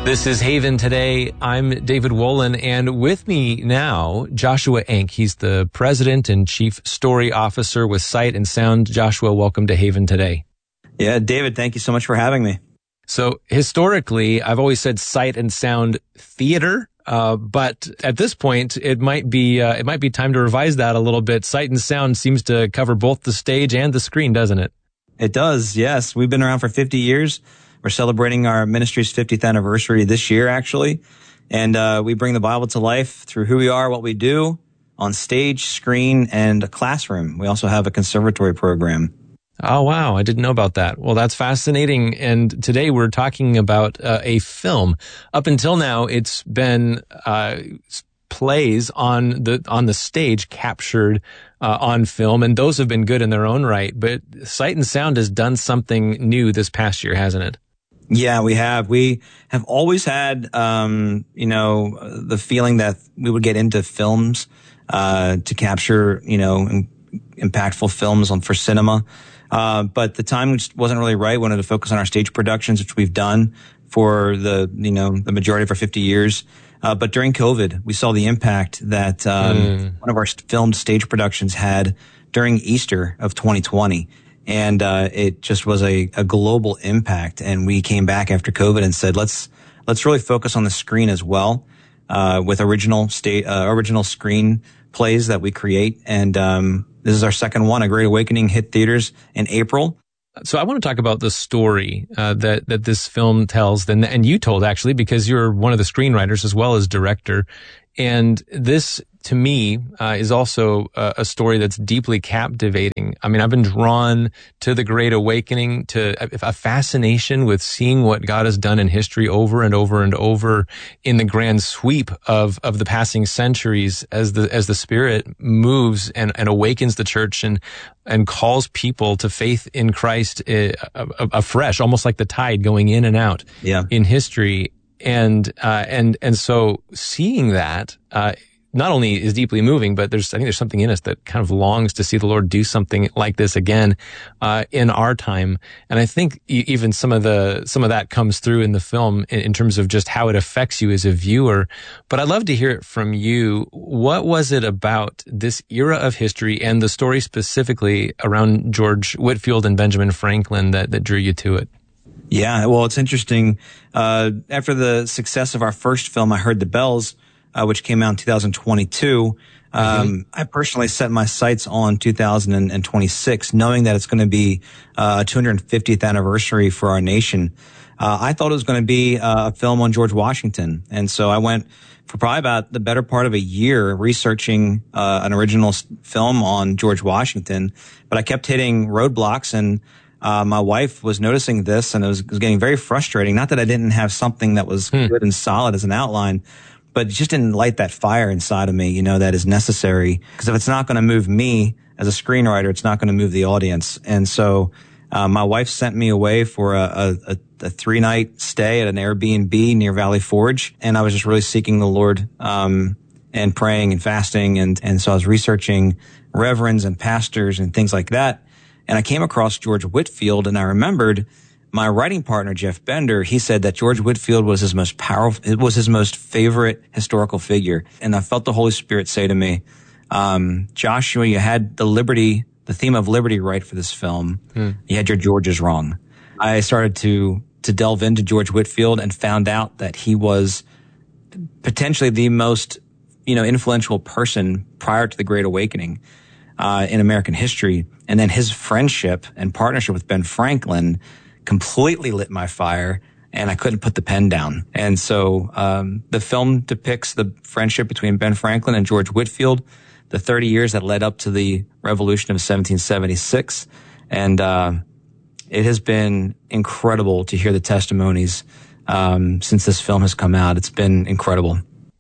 This is Haven Today. I'm David Wolin, and with me now, Joshua Enck. He's the president and chief story officer with Sight and Sound. Joshua, welcome to Haven Today. Yeah, David, thank you so much for having me. So historically, I've always said Sight and Sound Theater, but at this point, it might be time to revise that a little bit. Sight and Sound seems to cover both the stage and the screen, doesn't it? It does, yes. We've been around for 50 years. We're celebrating our ministry's 50th anniversary this year, actually. And we bring the Bible to life through who we are, what we do, on stage, screen, and a classroom. We also have a conservatory program. Oh, wow. I didn't know about that. Well, that's fascinating. And today we're talking about a film. Up until now, it's been plays on the stage captured on film, and those have been good in their own right. But Sight and Sound has done something new this past year, hasn't it? Yeah, we have. We have always had, the feeling that we would get into films to capture, impactful films for cinema. But the time just wasn't really right. We wanted to focus on our stage productions, which we've done for the majority of our 50 years. But during COVID, we saw the impact that one of our filmed stage productions had during Easter of 2020. And it just was a global impact. And we came back after COVID and said, let's really focus on the screen as well, with original screen plays that we create. And this is our second one. A Great Awakening hit theaters in April. So I want to talk about the story that this film tells, and you told actually, because you're one of the screenwriters as well as director. And this, to me, is also a story that's deeply captivating. I mean, I've been drawn to the Great Awakening, to a fascination with seeing what God has done in history over and over and over in the grand sweep of the passing centuries as the Spirit moves and awakens the church and calls people to faith in Christ afresh, almost like the tide going in and out in history. And so seeing that, not only is deeply moving, but I think there's something in us that kind of longs to see the Lord do something like this again, in our time. And I think even some of that comes through in the film in terms of just how it affects you as a viewer. But I'd love to hear it from you. What was it about this era of history and the story specifically around George Whitefield and Benjamin Franklin that drew you to it? Yeah, well, it's interesting. After the success of our first film, I Heard the Bells, which came out in 2022, I personally set my sights on 2026, knowing that it's going to be a 250th anniversary for our nation. I thought it was going to be a film on George Washington. And so I went for probably about the better part of a year researching an original film on George Washington. But I kept hitting roadblocks, and my wife was noticing this, and it was getting very frustrating. Not that I didn't have something that was good and solid as an outline, but it just didn't light that fire inside of me, that is necessary. Because if it's not going to move me as a screenwriter, it's not going to move the audience. And so my wife sent me away for a 3-night stay at an Airbnb near Valley Forge, and I was just really seeking the Lord and praying and fasting. And so I was researching reverends and pastors and things like that. And I came across George Whitefield, and I remembered my writing partner, Jeff Bender. He said that George Whitefield was his most powerful, it was his most favorite historical figure. And I felt the Holy Spirit say to me, Joshua, you had the theme of liberty right for this film. You had your Georges wrong. I started to delve into George Whitefield and found out that he was potentially the most, influential person prior to the Great Awakening in American history. And then his friendship and partnership with Ben Franklin completely lit my fire, and I couldn't put the pen down. And so the film depicts the friendship between Ben Franklin and George Whitefield, the 30 years that led up to the Revolution of 1776. And it has been incredible to hear the testimonies since this film has come out. It's been incredible.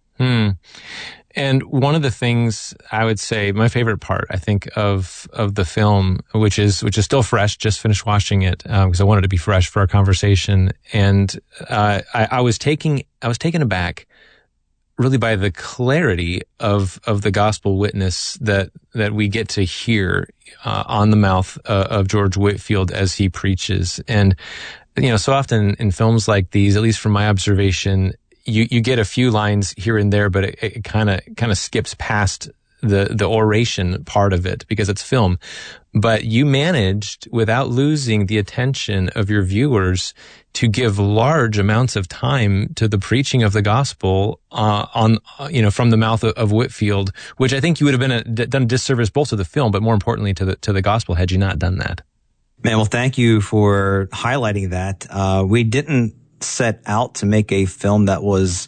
And one of the things I would say, my favorite part, I think, of the film, which is still fresh, just finished watching it, because I wanted to be fresh for our conversation. And, I was taken aback really by the clarity of the gospel witness that we get to hear, on the mouth of George Whitefield as he preaches. And So often in films like these, at least from my observation, you get a few lines here and there, but it kind of skips past the oration part of it because it's film. But you managed, without losing the attention of your viewers, to give large amounts of time to the preaching of the gospel from the mouth of Whitefield, which I think you would have done a disservice both to the film, but more importantly to the gospel had you not done that. Man, well, thank you for highlighting that. We didn't set out to make a film that was,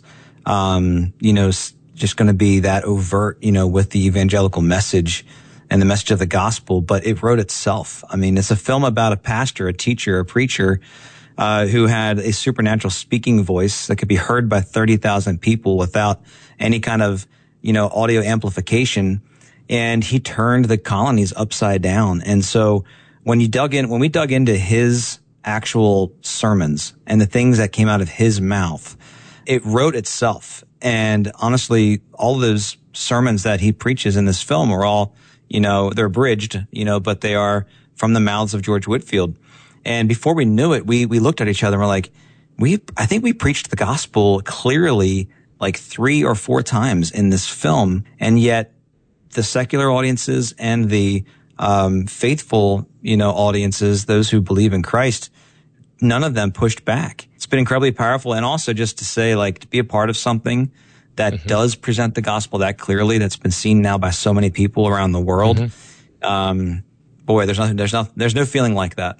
just going to be that overt, with the evangelical message and the message of the gospel, but it wrote itself. I mean, it's a film about a pastor, a teacher, a preacher, who had a supernatural speaking voice that could be heard by 30,000 people without any kind of, audio amplification. And he turned the colonies upside down. And so when we dug into his actual sermons and the things that came out of his mouth, it wrote itself. And honestly, all of those sermons that he preaches in this film are all, they're abridged, but they are from the mouths of George Whitefield. And before we knew it, we looked at each other and we're like, I think we preached the gospel clearly like 3 or 4 times in this film. And yet the secular audiences and the faithful, audiences, those who believe in Christ, none of them pushed back. It's been incredibly powerful. And also just to say, like, to be a part of something that does present the gospel that clearly, that's been seen now by so many people around the world. Boy, there's no feeling like that.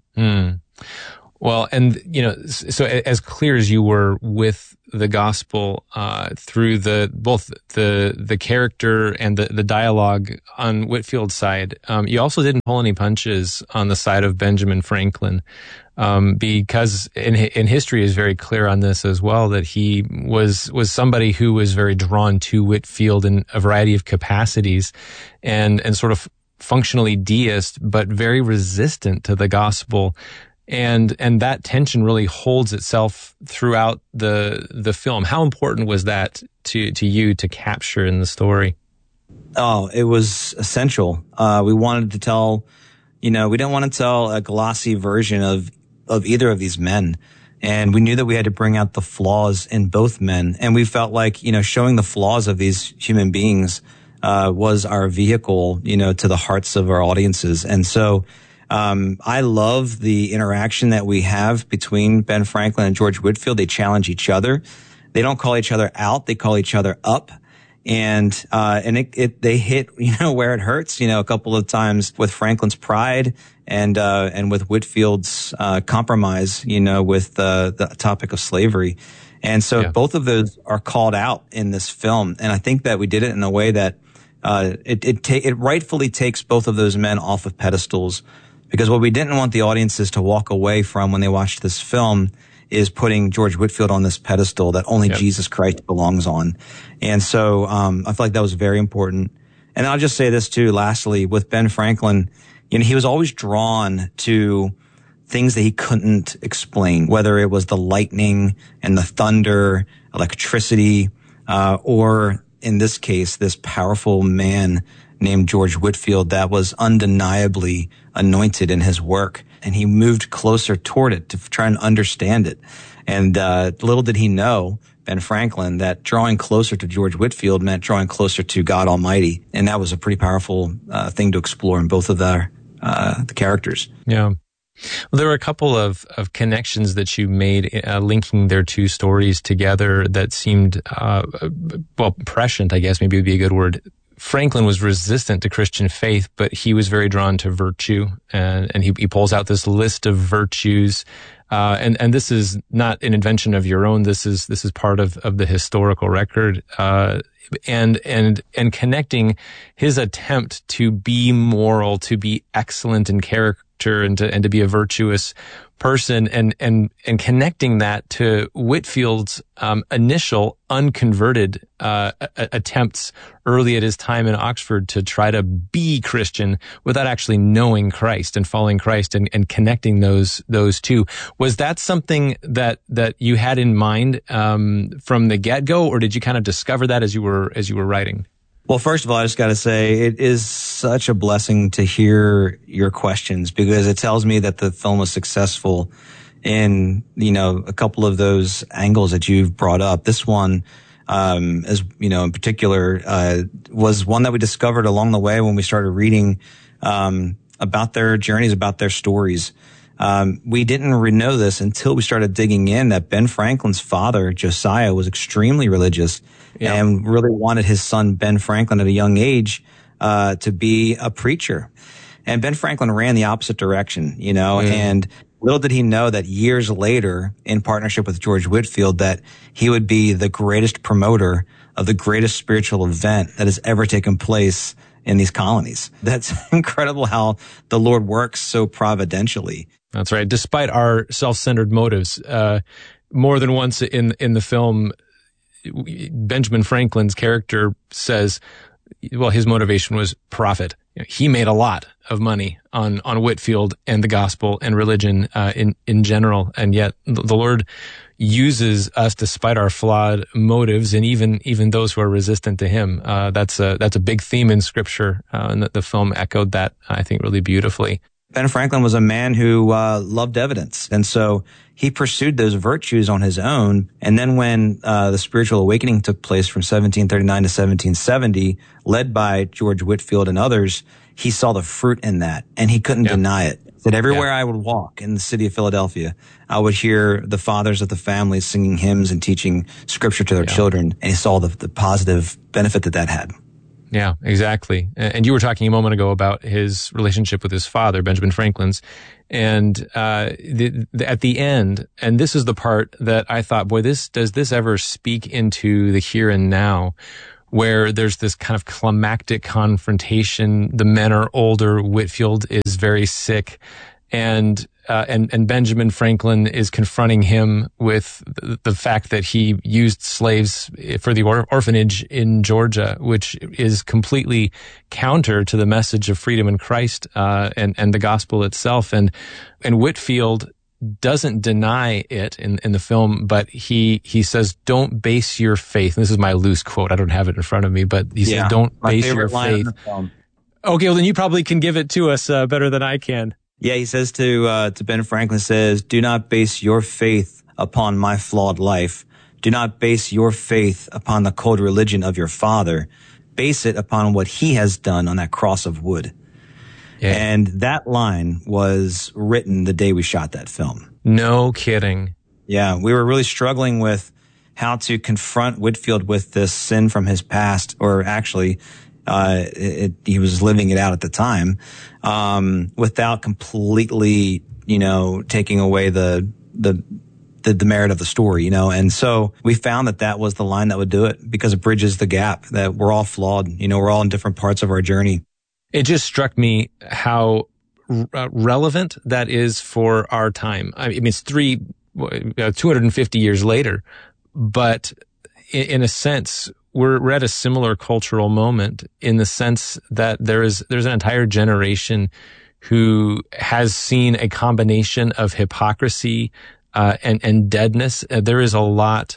Well, and, so as clear as you were with the gospel, through both the character and the dialogue on Whitefield's side, you also didn't pull any punches on the side of Benjamin Franklin, because in history is very clear on this as well, that he was somebody who was very drawn to Whitefield in a variety of capacities and sort of functionally deist, but very resistant to the gospel. And that tension really holds itself throughout the film. How important was that to you to capture in the story? Oh, it was essential. We wanted to tell, we didn't want to tell a glossy version of either of these men. And we knew that we had to bring out the flaws in both men. And we felt like, showing the flaws of these human beings, was our vehicle, to the hearts of our audiences. And so, I love the interaction that we have between Ben Franklin and George Whitefield. They challenge each other. They don't call each other out. They call each other up. And they hit, where it hurts, a couple of times with Franklin's pride and with Whitefield's, compromise, with the topic of slavery. And so both of those are called out in this film. And I think that we did it in a way that, it rightfully takes both of those men off of pedestals. Because what we didn't want the audiences to walk away from when they watched this film is putting George Whitefield on this pedestal that only Jesus Christ belongs on. And so, I feel like that was very important. And I'll just say this too, lastly, with Ben Franklin, he was always drawn to things that he couldn't explain, whether it was the lightning and the thunder, electricity, or in this case, this powerful man named George Whitefield that was undeniably anointed in his work. And he moved closer toward it to try and understand it. And little did he know, Ben Franklin, that drawing closer to George Whitefield meant drawing closer to God Almighty. And that was a pretty powerful thing to explore in both of the characters. Yeah. Well, there were a couple of connections that you made, linking their two stories together that seemed, prescient, I guess maybe would be a good word. Franklin was resistant to Christian faith, but he was very drawn to virtue, and he pulls out this list of virtues. And this is not an invention of your own. This is part of the historical record. And connecting his attempt to be moral, to be excellent in character, and to be a virtuous person, and connecting that to Whitefield's initial unconverted attempts early at his time in Oxford to try to be Christian without actually knowing Christ and following Christ, and connecting those two. Was that something that you had in mind from the get-go, or did you kind of discover that as you were writing? Well, first of all, I just got to say it is such a blessing to hear your questions, because it tells me that the film was successful in, a couple of those angles that you've brought up. This one, as in particular, was one that we discovered along the way when we started reading, about their journeys, about their stories. We didn't know this until we started digging in, that Ben Franklin's father, Josiah, was extremely religious and really wanted his son, Ben Franklin, at a young age, to be a preacher. And Ben Franklin ran the opposite direction, and little did he know that years later, in partnership with George Whitefield, that he would be the greatest promoter of the greatest spiritual event that has ever taken place in these colonies. That's incredible how the Lord works so providentially. That's right. Despite our self-centered motives, more than once in the film, Benjamin Franklin's character says, well, his motivation was profit. He made a lot of money on Whitefield and the gospel and religion in general, and yet the Lord uses us despite our flawed motives, and even those who are resistant to Him. That's a big theme in Scripture, and the film echoed that, I think, really beautifully. Ben Franklin was a man who loved evidence, and so he pursued those virtues on his own. And then when the spiritual awakening took place from 1739 to 1770, led by George Whitefield and others, he saw the fruit in that, and he couldn't deny it. That everywhere I would walk in the city of Philadelphia, I would hear the fathers of the family singing hymns and teaching Scripture to their children, and he saw the positive benefit that had. Yeah, exactly. And you were talking a moment ago about his relationship with his father, Benjamin Franklin's. And at the end, and this is the part that I thought, boy, does this ever speak into the here and now, where there's this kind of climactic confrontation. The men are older. Whitefield is very sick. And Benjamin Franklin is confronting him with the fact that he used slaves for the orphanage in Georgia, which is completely counter to the message of freedom in Christ, and the gospel itself. And Whitefield doesn't deny it in the film, but he says, don't base your faith. And this is my loose quote. I don't have it in front of me, but he says, don't base your faith. Okay, well then you probably can give it to us better than I can. Yeah, he says to Ben Franklin, says, do not base your faith upon my flawed life. Do not base your faith upon the cold religion of your father. Base it upon what he has done on that cross of wood. Yeah. And that line was written the day we shot that film. No kidding. Yeah, we were really struggling with how to confront Whitefield with this sin from his past, or actually, he was living it out at the time, without completely, taking away the merit of the story, and so we found that was the line that would do it, because it bridges the gap, that we're all flawed, we're all in different parts of our journey. It just struck me how relevant that is for our time. I mean, it's 250 years later, but in a sense, we're at a similar cultural moment, in the sense that there's an entire generation who has seen a combination of hypocrisy and deadness. There is a lot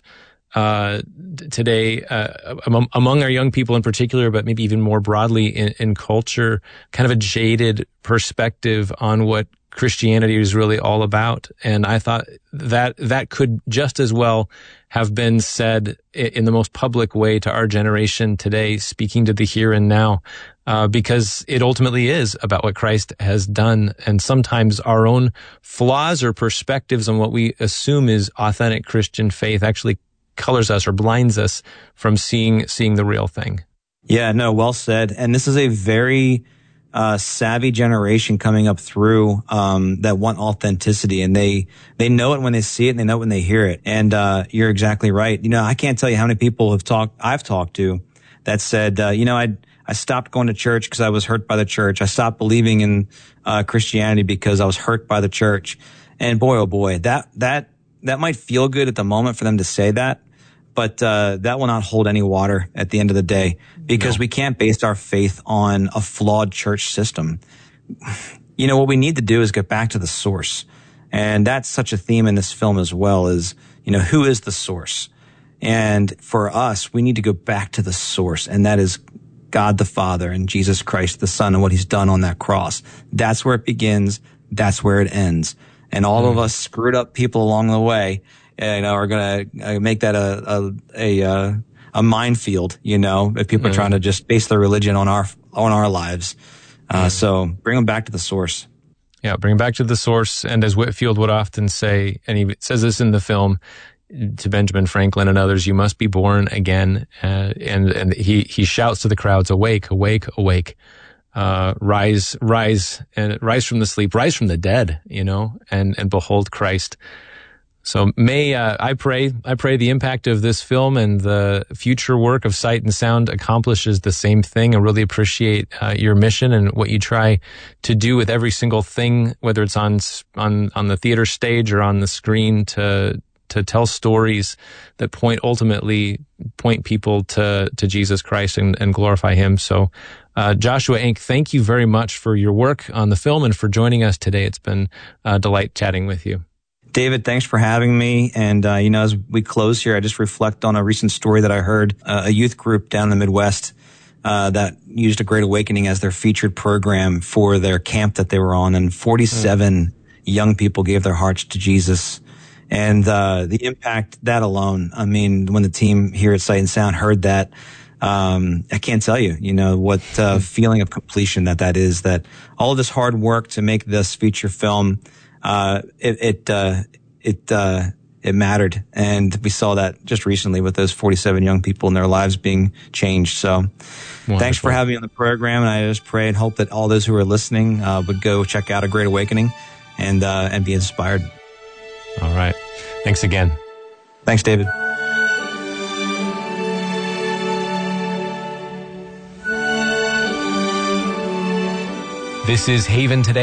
today among our young people in particular, but maybe even more broadly in culture, kind of a jaded perspective on what Christianity is really all about. And I thought that could just as well have been said in the most public way to our generation today, speaking to the here and now, because it ultimately is about what Christ has done. And sometimes our own flaws or perspectives on what we assume is authentic Christian faith actually colors us or blinds us from seeing the real thing. Yeah, no, well said. And this is a very savvy generation coming up through that want authenticity, and they know it when they see it, and they know it when they hear it. And you're exactly right. I can't tell you how many people I've talked to that said, I stopped going to church because I was hurt by the church. I stopped believing in Christianity because I was hurt by the church. And boy, oh boy, that might feel good at the moment for them to say that, but that will not hold any water at the end of the day, because we can't base our faith on a flawed church system. What we need to do is get back to the source. And that's such a theme in this film as well, is, who is the source? And for us, we need to go back to the source, and that is God the Father and Jesus Christ the Son and what He's done on that cross. That's where it begins. That's where it ends. and all of us screwed up people along the way, are going to make that a minefield, if people are trying to just base their religion on our lives. So bring them back to the source. Yeah, bring them back to the source. And as Whitefield would often say, and he says this in the film to Benjamin Franklin and others, you must be born again. And he shouts to the crowds, awake, awake, awake. Rise from the sleep, rise from the dead, and behold Christ. So may, I pray the impact of this film and the future work of Sight and Sound accomplishes the same thing. I really appreciate your mission and what you try to do with every single thing, whether it's on the theater stage or on the screen, to tell stories that ultimately point people to Jesus Christ and glorify Him. So, Joshua Enck, thank you very much for your work on the film and for joining us today. It's been a delight chatting with you. David, thanks for having me. And, as we close here, I just reflect on a recent story that I heard, a youth group down in the Midwest, that used A Great Awakening as their featured program for their camp that they were on. And 47 young people gave their hearts to Jesus. And, the impact, that alone, when the team here at Sight and Sound heard that, I can't tell you, what, feeling of completion that is, that all of this hard work to make this feature film, it mattered. And we saw that just recently with those 47 young people and their lives being changed. So wonderful. Thanks for having me on the program. And I just pray and hope that all those who are listening, would go check out A Great Awakening and be inspired. All right. Thanks again. Thanks, David. This is Haven Today.